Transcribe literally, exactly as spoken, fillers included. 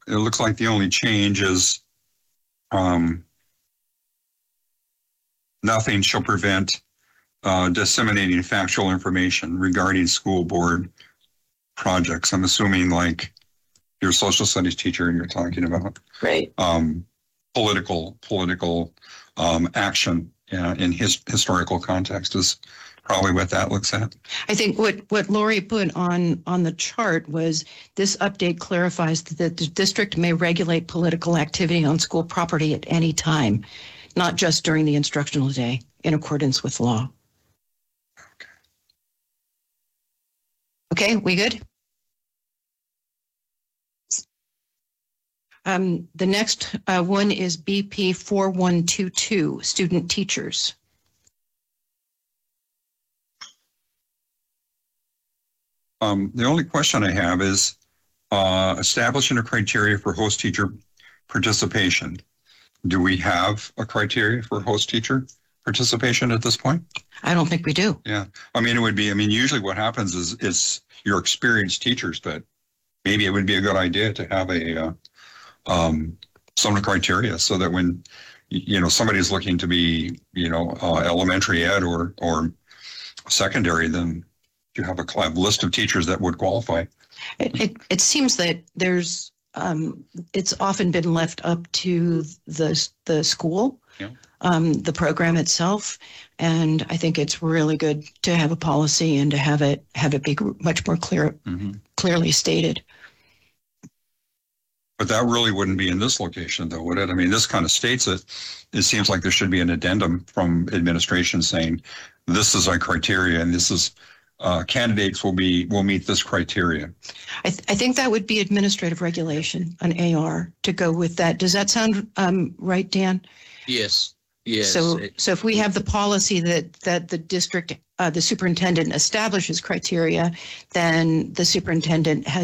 it looks like the only change is um, nothing shall prevent uh, disseminating factual information regarding school board projects. I'm assuming like your social studies teacher you're talking about. Right. Um, political, political um, action uh, in his historical context is probably what that looks at. I think what, what Lori put on, on the chart was this update clarifies that the district may regulate political activity on school property at any time, not just during the instructional day, in accordance with law. Okay, we good? Um, the next uh, one is B P four one two two, student teachers. Um, the only question I have is uh, establishing a criteria for host teacher participation. Do we have a criteria for host teacher participation at this point? I don't think we do. Yeah. I mean, it would be, I mean, usually what happens is, is your experienced teachers, but maybe it would be a good idea to have a, uh, um, some criteria so that when, you know, somebody's looking to be, you know, uh, elementary ed or, or secondary, then you have a, a list of teachers that would qualify. It, it, it seems that there's, um, it's often been left up to the, the school, yeah. um, the program itself. And I think it's really good to have a policy and to have it, have it be much more clear, mm-hmm. clearly stated. But that really wouldn't be in this location, though, would it? I mean, this kind of states it. It seems like there should be an addendum from administration saying, this is our criteria and this is, uh, candidates will be, will meet this criteria. I, th- I think that would be administrative regulation, an A R, to go with that. Does that sound um, right, Dan? Yes. Yes. So, it, so if we have the policy that, that the district, uh, the superintendent establishes criteria, then the superintendent has